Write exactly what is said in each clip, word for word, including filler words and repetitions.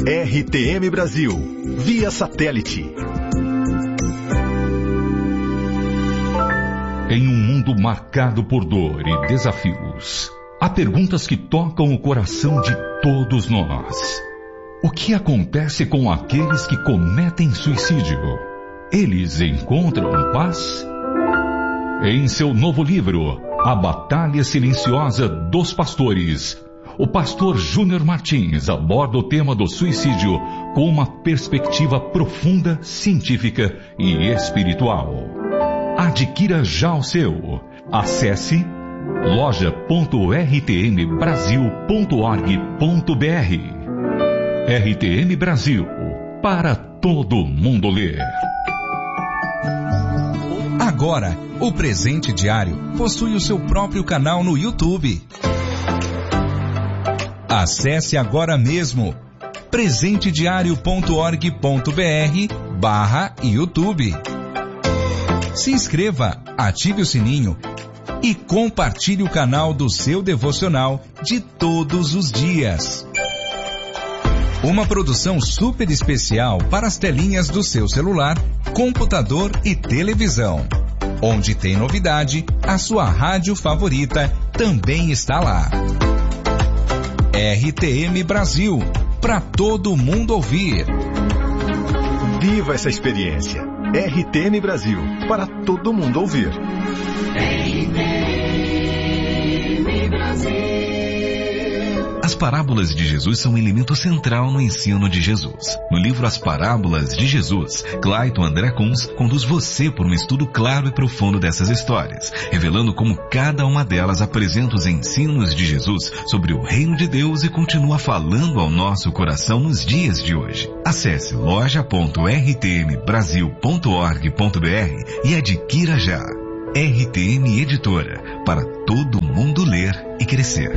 R T M Brasil, via satélite. Em um mundo marcado por dor e desafios, há perguntas que tocam o coração de todos nós. O que acontece com aqueles que cometem suicídio? Eles encontram paz? Em seu novo livro, A Batalha Silenciosa dos Pastores, o pastor Júnior Martins aborda o tema do suicídio com uma perspectiva profunda, científica e espiritual. Adquira já o seu. Acesse loja ponto r t m brasil ponto org ponto b r. R T M Brasil, para todo mundo ler. Agora, o Presente Diário possui o seu próprio canal no YouTube. Acesse agora mesmo presente diário ponto org ponto b r barra YouTube. Se inscreva, ative o sininho e compartilhe o canal do seu devocional de todos os dias. Uma produção super especial para as telinhas do seu celular, computador e televisão. Onde tem novidade, a sua rádio favorita também está lá. R T M Brasil, para todo mundo ouvir. Viva essa experiência. R T M Brasil, para todo mundo ouvir. R T M Brasil. As parábolas de Jesus são um elemento central no ensino de Jesus. No livro As Parábolas de Jesus, Clayton André Kunz conduz você por um estudo claro e profundo dessas histórias, revelando como cada uma delas apresenta os ensinos de Jesus sobre o reino de Deus e continua falando ao nosso coração nos dias de hoje. Acesse loja ponto r t m brasil ponto org ponto b r e adquira já. R T M Editora, para todo mundo ler e crescer.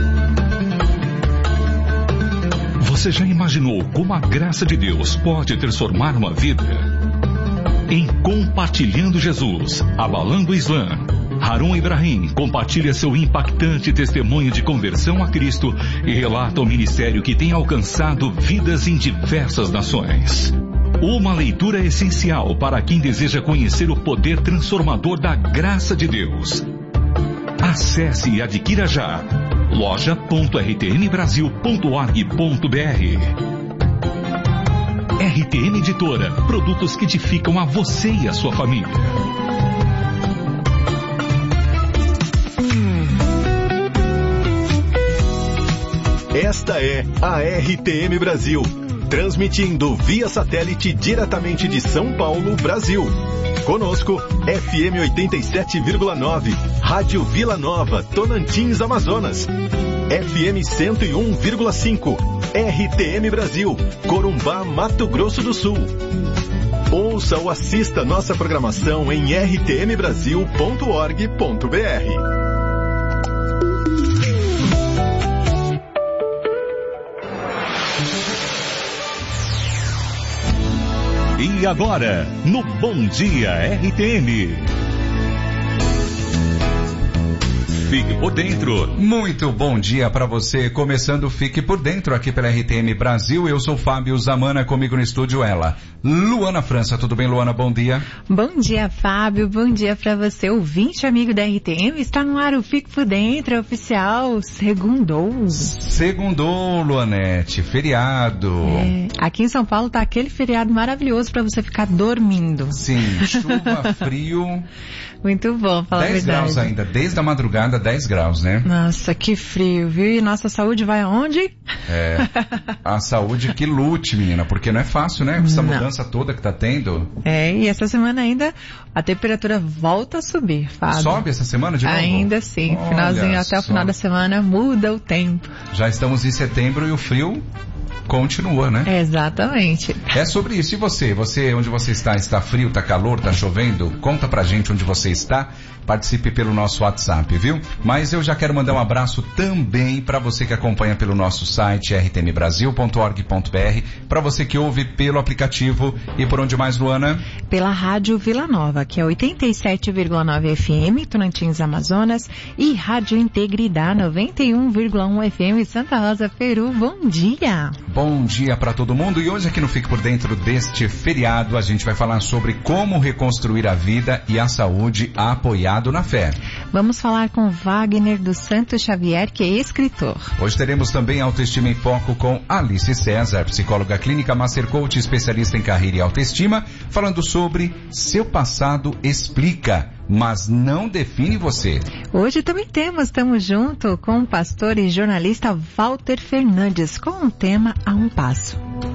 Você já imaginou como a graça de Deus pode transformar uma vida? Em Compartilhando Jesus, Abalando o Islã, Harun Ibrahim compartilha seu impactante testemunho de conversão a Cristo e relata o ministério que tem alcançado vidas em diversas nações. Uma leitura essencial para quem deseja conhecer o poder transformador da graça de Deus. Acesse e adquira já. loja ponto r t m brasil ponto org ponto b r. R T M Editora, produtos que edificam a você e a sua família. Esta é a R T M Brasil, transmitindo via satélite diretamente de São Paulo, Brasil. Conosco, F M oitenta e sete vírgula nove, Rádio Vila Nova, Tonantins, Amazonas. F M cento e um vírgula cinco, R T M Brasil, Corumbá, Mato Grosso do Sul. Ouça ou assista nossa programação em r t m brasil ponto org ponto b r. E agora, no Bom Dia R T M. Fique por dentro. Muito bom dia para você, começando Fique por Dentro aqui pela R T M Brasil. Eu sou Fábio Zamana, comigo no estúdio ela, Luana França. Tudo bem, Luana? Bom dia. Bom dia, Fábio. Bom dia para você, ouvinte amigo da R T M. Está no ar o Fique por Dentro, oficial. Segundou. Segundou, Luanete. Feriado. É, aqui em São Paulo tá aquele feriado maravilhoso para você ficar dormindo. Sim, chuva, frio. Muito bom, fala a verdade. dez graus ainda, desde a madrugada, dez graus, né? Nossa, que frio, viu? E nossa saúde vai aonde? É, a saúde que lute, menina, porque não é fácil, né? Essa não. mudança toda que tá tendo. É, e essa semana ainda a temperatura volta a subir, Fábio. Sobe essa semana de novo? Ainda sim, Olha finalzinho até o final da semana muda o tempo. Já estamos em setembro e o frio continua, né? Exatamente. É sobre isso. E você? Você, onde você está? Está frio? Está calor? Está chovendo? Conta pra gente onde você está. Participe pelo nosso WhatsApp, viu? Mas eu já quero mandar um abraço também para você que acompanha pelo nosso site r t m brasil ponto org ponto b r, para você que ouve pelo aplicativo e por onde mais, Luana? Pela Rádio Vila Nova, que é oitenta e sete vírgula nove F M, Tonantins, Amazonas, e Rádio Integridade noventa e um vírgula um F M, Santa Rosa, Peru. Bom dia! bom dia para todo mundo. E hoje aqui no Fique Por Dentro deste feriado a gente vai falar sobre como reconstruir a vida e a saúde apoiado na fé. Vamos falar com Wagner dos Santos Xavier, que é escritor. Hoje teremos também Autoestima em Foco com Alice César, psicóloga clínica, Master Coach, especialista em carreira e autoestima, falando sobre seu passado explica, mas não define você. Hoje também temos, estamos junto com o pastor e jornalista Walter Fernandes, com o tema A Um Passo.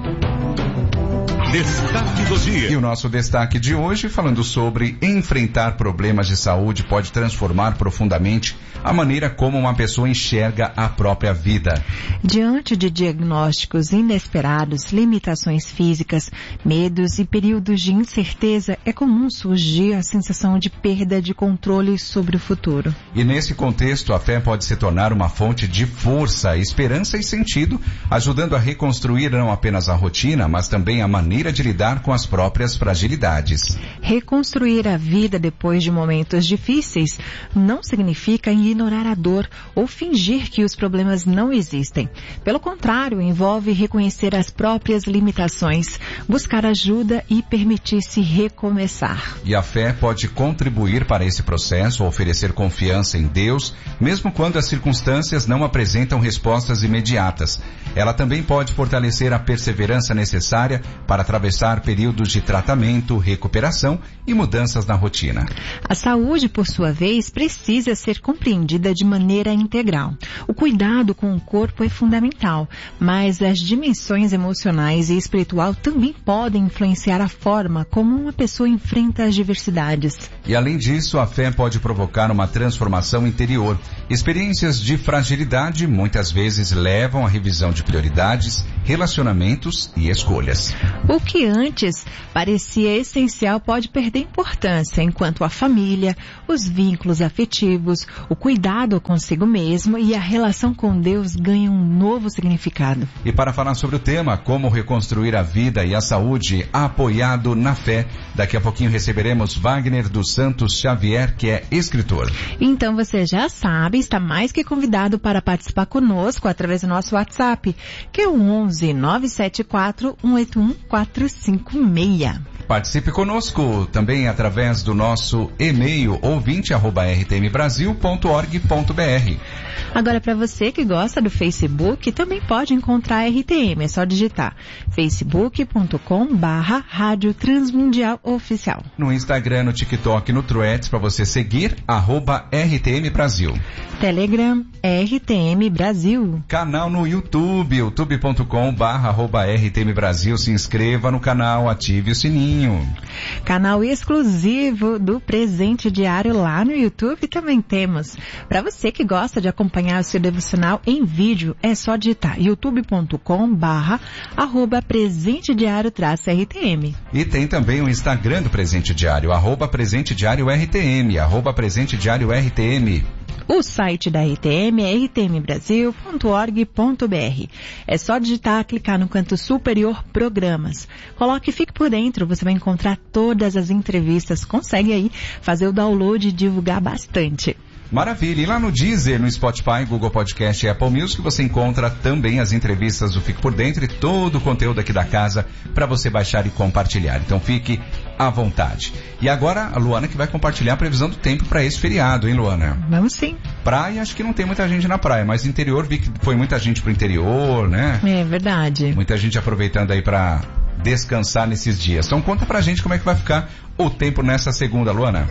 Destaque do dia. E o nosso destaque de hoje falando sobre enfrentar problemas de saúde pode transformar profundamente a maneira como uma pessoa enxerga a própria vida. Diante de diagnósticos inesperados, limitações físicas, medos e períodos de incerteza, é comum surgir a sensação de perda de controle sobre o futuro. E nesse contexto, a fé pode se tornar uma fonte de força, esperança e sentido, ajudando a reconstruir não apenas a rotina, mas também a maneira de lidar com as próprias fragilidades. Reconstruir a vida depois de momentos difíceis não significa ignorar a dor ou fingir que os problemas não existem. Pelo contrário, envolve reconhecer as próprias limitações, buscar ajuda e permitir-se recomeçar. E a fé pode contribuir para esse processo, oferecer confiança em Deus, mesmo quando as circunstâncias não apresentam respostas imediatas. Ela também pode fortalecer a perseverança necessária para atravessar períodos de tratamento, recuperação e mudanças na rotina. A saúde, por sua vez, precisa ser compreendida de maneira integral. O cuidado com o corpo é fundamental, mas as dimensões emocionais e espiritual também podem influenciar a forma como uma pessoa enfrenta as diversidades. E além disso, a fé pode provocar uma transformação interior. Experiências de fragilidade muitas vezes levam à revisão de prioridades, relacionamentos e escolhas. O que antes parecia essencial pode perder importância, enquanto a família, os vínculos afetivos, o cuidado consigo mesmo e a relação com Deus ganham um novo significado. E para falar sobre o tema, como reconstruir a vida e a saúde apoiado na fé, daqui a pouquinho receberemos Wagner dos Santos Xavier, que é escritor. Então você já sabe, está mais que convidado para participar conosco através do nosso WhatsApp, que é o onze nove sete quatro um oito um quatro cinco seis. Participe conosco também através do nosso e-mail ouvinte arroba r t m brasil ponto org ponto b r. Agora, para você que gosta do Facebook, também pode encontrar a R T M. É só digitar facebook ponto com barra Rádio Transmundial Oficial. No Instagram, no TikTok, no Threads, para você seguir, arroba R T M Brasil. Telegram, R T M Brasil. Canal no YouTube, youtube ponto com barra arroba R T M Brasil. Se inscreva no canal, ative o sininho. Canal exclusivo do Presente Diário lá no YouTube também temos. Para você que gosta de acompanhar o seu devocional em vídeo, é só digitar youtube ponto com barra arroba Presente Diário traço R T M. E tem também o Instagram do Presente Diário, arroba Presente Diário R T M, arroba Presente Diário R T M. O site da R T M é r t m brasil ponto org ponto b r. É só digitar, clicar no canto superior Programas. Coloque Fique Por Dentro, você vai encontrar todas as entrevistas. Consegue aí fazer o download e divulgar bastante. Maravilha. E lá no Deezer, no Spotify, Google Podcast e Apple Music, você encontra também as entrevistas do Fique Por Dentro e todo o conteúdo aqui da casa para você baixar e compartilhar. Então fique à vontade. E agora a Luana que vai compartilhar a previsão do tempo para esse feriado, hein, Luana? Vamos sim. Praia, acho que não tem muita gente na praia, mas interior, vi que foi muita gente pro interior, né? É verdade. Muita gente aproveitando aí para descansar nesses dias. Então conta pra gente como é que vai ficar o tempo nessa segunda, Luana.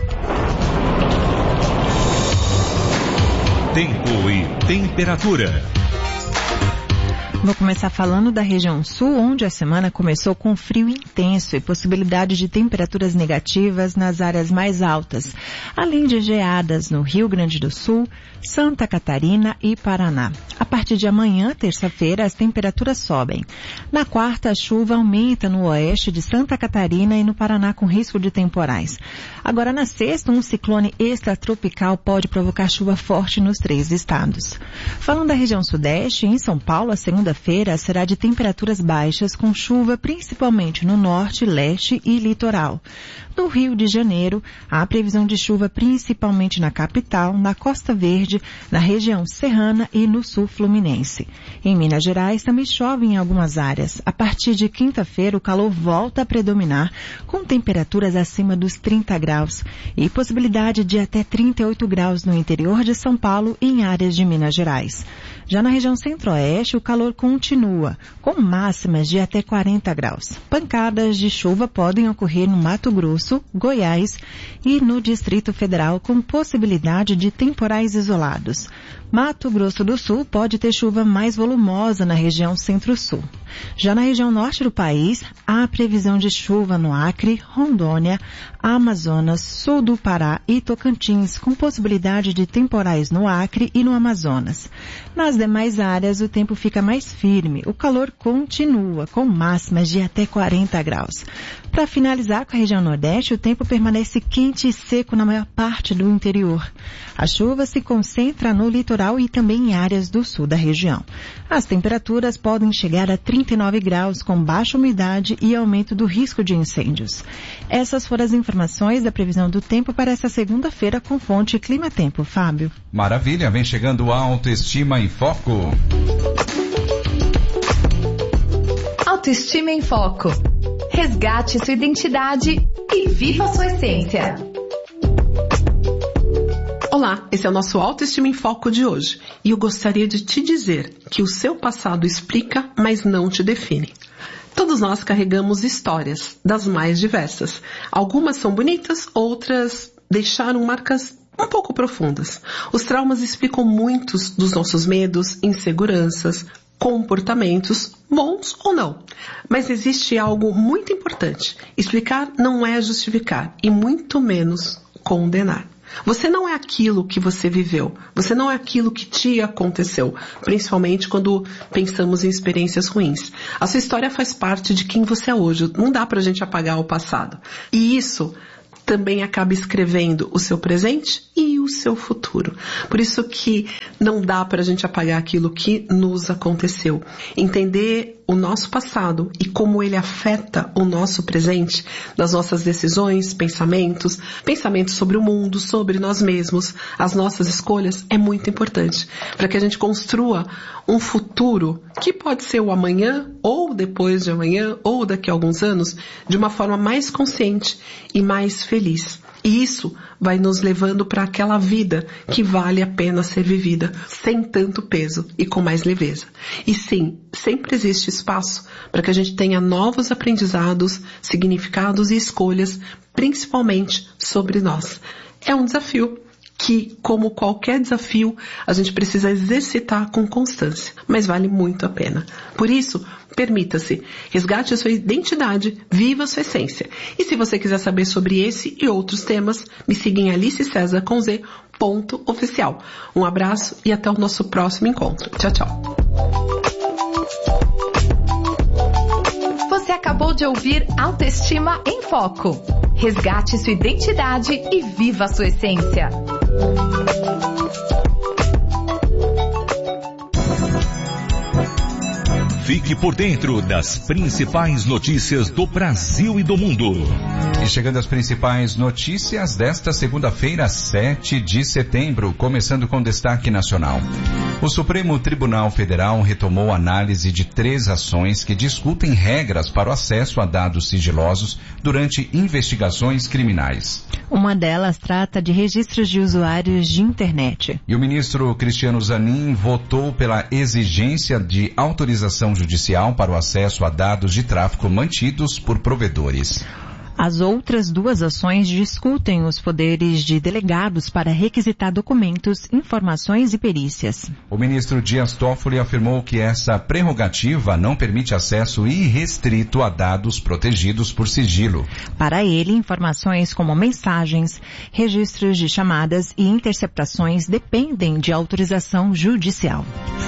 Tempo e temperatura. Vou começar falando da região sul, onde a semana começou com frio intenso e possibilidade de temperaturas negativas nas áreas mais altas, além de geadas no Rio Grande do Sul, Santa Catarina e Paraná. A partir de amanhã, terça-feira, as temperaturas sobem. Na quarta, a chuva aumenta no oeste de Santa Catarina e no Paraná com risco de temporais. Agora, na sexta, um ciclone extratropical pode provocar chuva forte nos três estados. Falando da região sudeste, em São Paulo, a segunda segunda-feira será de temperaturas baixas com chuva principalmente no norte, leste e litoral. No Rio de Janeiro, há previsão de chuva principalmente na capital, na Costa Verde, na região serrana e no sul fluminense. Em Minas Gerais também chove em algumas áreas. A partir de quinta-feira, o calor volta a predominar, com temperaturas acima dos trinta graus e possibilidade de até trinta e oito graus no interior de São Paulo e em áreas de Minas Gerais. Já na região centro-oeste, o calor continua, com máximas de até quarenta graus. Pancadas de chuva podem ocorrer no Mato Grosso, Goiás e no Distrito Federal, com possibilidade de temporais isolados. Mato Grosso do Sul pode ter chuva mais volumosa na região centro-sul. Já na região norte do país, há previsão de chuva no Acre, Rondônia, Amazonas, sul do Pará e Tocantins, com possibilidade de temporais no Acre e no Amazonas. Nas demais áreas, o tempo fica mais firme. O calor continua, com máximas de até quarenta graus. Para finalizar com a região nordeste, o tempo permanece quente e seco na maior parte do interior. A chuva se concentra no litoral e também em áreas do sul da região. As temperaturas podem chegar a trinta e nove graus, com baixa umidade e aumento do risco de incêndios. Essas foram as informações da previsão do tempo para essa segunda-feira com fonte Clima Tempo. Fábio. Maravilha, vem chegando a Autoestima em Foco. Autoestima em Foco. Resgate sua identidade e viva sua essência. Olá, esse é o nosso Autoestima em Foco de hoje. E eu gostaria de te dizer que o seu passado explica, mas não te define. Todos nós carregamos histórias, das mais diversas. Algumas são bonitas, outras deixaram marcas um pouco profundas. Os traumas explicam muitos dos nossos medos, inseguranças, comportamentos, bons ou não. Mas existe algo muito importante. Explicar não é justificar e muito menos condenar. Você não é aquilo que você viveu. Você não é aquilo que te aconteceu. Principalmente quando pensamos em experiências ruins. A sua história faz parte de quem você é hoje. Não dá pra gente apagar o passado. E isso também acaba escrevendo o seu presente e o seu futuro. Por isso que não dá pra gente apagar aquilo que nos aconteceu. Entender o nosso passado e como ele afeta o nosso presente, das nossas decisões, pensamentos, pensamentos sobre o mundo, sobre nós mesmos, as nossas escolhas, é muito importante para que a gente construa um futuro que pode ser o amanhã, ou depois de amanhã, ou daqui a alguns anos, de uma forma mais consciente e mais feliz. E isso vai nos levando para aquela vida que vale a pena ser vivida, sem tanto peso e com mais leveza. E sim, sempre existe espaço para que a gente tenha novos aprendizados, significados e escolhas, principalmente sobre nós. É um desafio que, como qualquer desafio, a gente precisa exercitar com constância, mas vale muito a pena. Por isso, permita-se, resgate a sua identidade, viva a sua essência. E se você quiser saber sobre esse e outros temas, me siga em Alice César com Z, ponto oficial. Um abraço e até o nosso próximo encontro. Tchau, tchau. Você acabou de ouvir Autoestima em Foco. Resgate sua identidade e viva a sua essência. Fique por dentro das principais notícias do Brasil e do mundo. E chegando às principais notícias desta segunda-feira, sete de setembro, começando com destaque nacional. O Supremo Tribunal Federal retomou a análise de três ações que discutem regras para o acesso a dados sigilosos durante investigações criminais. Uma delas trata de registros de usuários de internet. E o ministro Cristiano Zanin votou pela exigência de autorização judicial para o acesso a dados de tráfego mantidos por provedores. As outras duas ações discutem os poderes de delegados para requisitar documentos, informações e perícias. O ministro Dias Toffoli afirmou que essa prerrogativa não permite acesso irrestrito a dados protegidos por sigilo. Para ele, informações como mensagens, registros de chamadas e interceptações dependem de autorização judicial.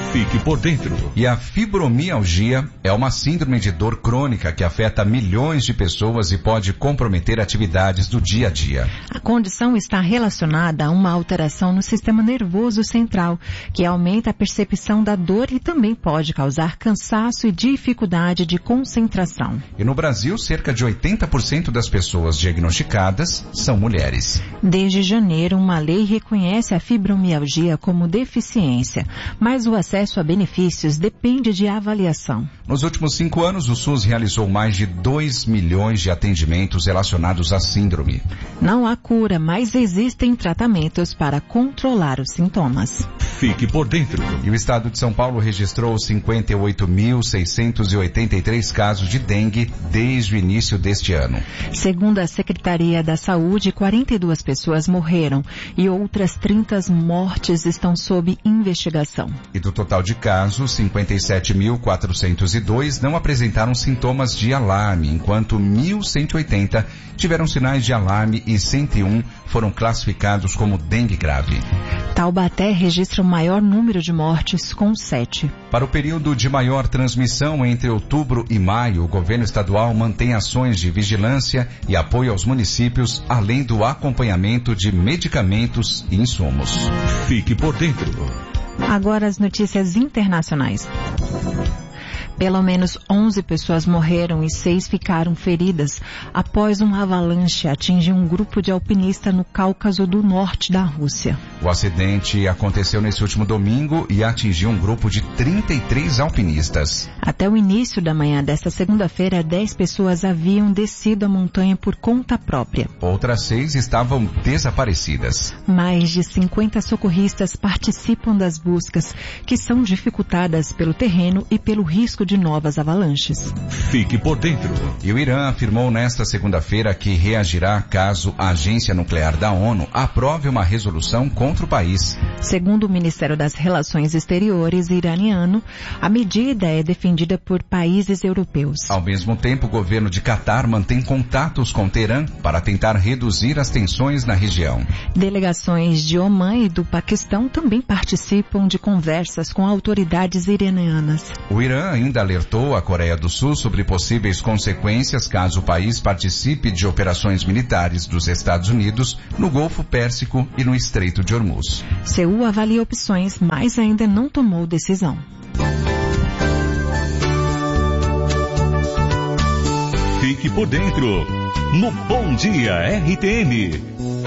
Fique por dentro. E a fibromialgia é uma síndrome de dor crônica que afeta milhões de pessoas e pode comprometer atividades do dia a dia. A condição está relacionada a uma alteração no sistema nervoso central, que aumenta a percepção da dor e também pode causar cansaço e dificuldade de concentração. E no Brasil, cerca de oitenta por cento das pessoas diagnosticadas são mulheres. Desde janeiro, uma lei reconhece a fibromialgia como deficiência, mas o acesso a benefícios depende de avaliação. Nos últimos cinco anos, o SUS realizou mais de dois milhões de atendimentos relacionados à síndrome. Não há cura, mas existem tratamentos para controlar os sintomas. Fique por dentro. E o estado de São Paulo registrou cinquenta e oito mil seiscentos e oitenta e três casos de dengue desde o início deste ano. Segundo a Secretaria da Saúde, quarenta e duas pessoas morreram e outras trinta mortes estão sob investigação. E do total de casos, cinquenta e sete mil quatrocentos e dois não apresentaram sintomas de alarme, enquanto mil cento e oitenta tiveram sinais de alarme e cento e um foram classificados como dengue grave. Taubaté registra o maior número de mortes, com sete. Para o período de maior transmissão entre outubro e maio, o governo estadual mantém ações de vigilância e apoio aos municípios, além do acompanhamento de medicamentos e insumos. Fique por dentro. Agora as notícias internacionais. Pelo menos onze pessoas morreram e seis ficaram feridas após um avalanche atingir um grupo de alpinistas no Cáucaso do Norte da Rússia. O acidente aconteceu nesse último domingo e atingiu um grupo de trinta e três alpinistas. Até o início da manhã desta segunda-feira, dez pessoas haviam descido a montanha por conta própria. Outras seis estavam desaparecidas. Mais de cinquenta socorristas participam das buscas, que são dificultadas pelo terreno e pelo risco de novas avalanches. Fique por dentro. E o Irã afirmou nesta segunda-feira que reagirá caso a Agência Nuclear da ONU aprove uma resolução contra o país. Segundo o Ministério das Relações Exteriores iraniano, a medida é defendida por países europeus. Ao mesmo tempo, o governo de Catar mantém contatos com Teherã para tentar reduzir as tensões na região. Delegações de Omã e do Paquistão também participam de conversas com autoridades iranianas. O Irã ainda alertou a Coreia do Sul sobre possíveis consequências caso o país participe de operações militares dos Estados Unidos no Golfo Pérsico e no Estreito de Hormuz. Seul avalia opções, mas ainda não tomou decisão. Fique por dentro no Bom Dia R T M.